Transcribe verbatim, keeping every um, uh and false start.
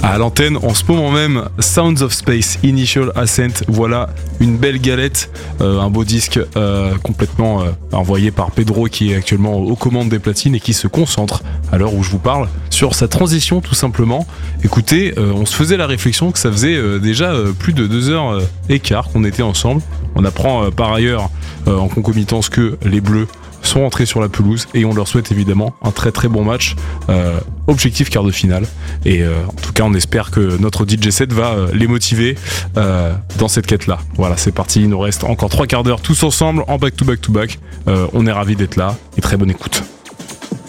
À l'antenne, en ce moment même, Sounds of Space, Initial Ascent, voilà une belle galette, euh, un beau disque euh, complètement euh, envoyé par Pedro qui est actuellement aux commandes des platines et qui se concentre, à l'heure où je vous parle, sur sa transition tout simplement. Écoutez, euh, on se faisait la réflexion que ça faisait euh, déjà euh, plus de deux heures euh, et quart qu'on était ensemble. On apprend euh, par ailleurs euh, en concomitance que les Bleus sont entrés sur la pelouse et on leur souhaite évidemment un très très bon match, euh, objectif quart de finale, et euh, en tout cas on espère que notre D J set va euh, les motiver euh, dans cette quête là. Voilà, c'est parti, il nous reste encore trois quarts d'heure tous ensemble en back to back to back, euh, on est ravis d'être là et très bonne écoute.